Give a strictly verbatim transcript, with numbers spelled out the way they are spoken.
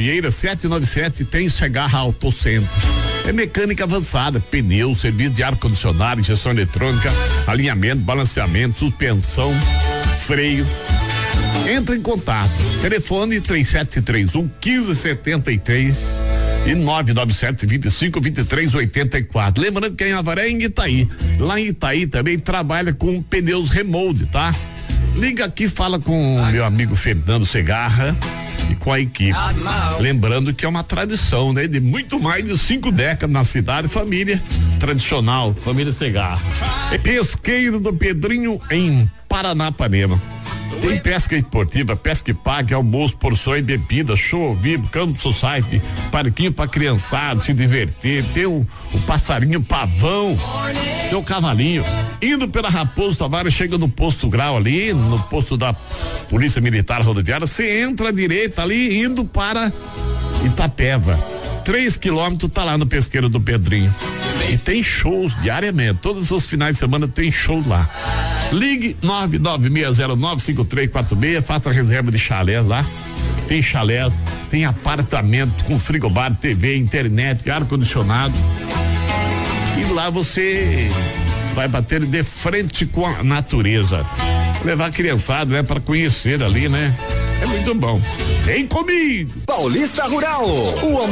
Vieira sete nove sete tem Segarra Autocentro. É mecânica avançada, pneu, serviço de ar-condicionado, injeção eletrônica, alinhamento, balanceamento, suspensão, freio. Entra em contato. Telefone três sete três um, um cinco sete três e nove nove sete, vinte e cinco, vinte e três, oitenta e quatro. Lembrando que em Avaré é em Itaí. Lá em Itaí também trabalha com pneus remold, tá? Liga aqui, fala com o meu amigo Fernando Segarra e com a equipe. Lembrando que é uma tradição, né? De muito mais de cinco décadas na cidade, família tradicional, família Segarra. É Pesqueiro do Pedrinho em Paranapanema. Tem pesca esportiva, pesca e pague, almoço, porções, bebida, show ao vivo, campo society, parquinho pra criançada se divertir, tem o, o passarinho pavão, tem o cavalinho. Indo pela Raposo Tavares, chega no posto Grau ali, no posto da Polícia Militar Rodoviária, você entra à direita ali, indo para Itapeva. Três quilômetros tá lá no Pesqueiro do Pedrinho. E tem shows diariamente, todos os finais de semana tem show lá. Ligue nove nove seis zero nove cinco três quatro seis, faça a reserva de chalé lá. Tem chalé, tem apartamento com frigobar, T V, internet, ar-condicionado. E lá você vai bater de frente com a natureza. Levar a criançada, né, para conhecer ali, né? É muito bom. Vem comigo! Paulista Rural, o